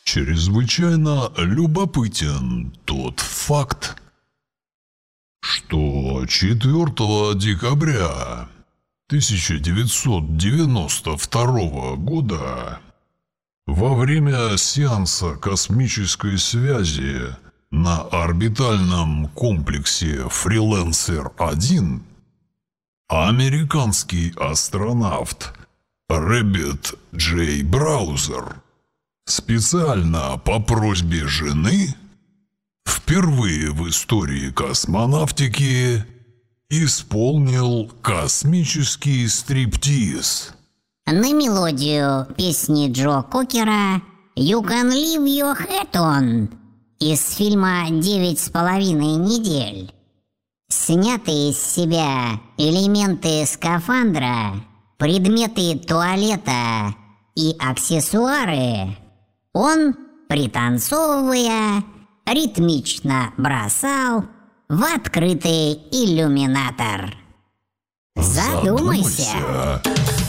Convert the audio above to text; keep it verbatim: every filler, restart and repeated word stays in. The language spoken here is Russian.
Чрезвычайно любопытен тот факт, что четвёртого декабря тысяча девятьсот девяносто второго года во время сеанса космической связи на орбитальном комплексе Фрилансер один американский астронавт Рэббит Джей Браузер специально по просьбе жены впервые в истории космонавтики исполнил космический стриптиз на мелодию песни Джо Кокера «You can leave your hat on» из фильма «Девять с половиной недель». Снятые из себя элементы скафандра, предметы туалета и аксессуары он, пританцовывая, ритмично бросал в открытый иллюминатор. Задумайся. Задумайся.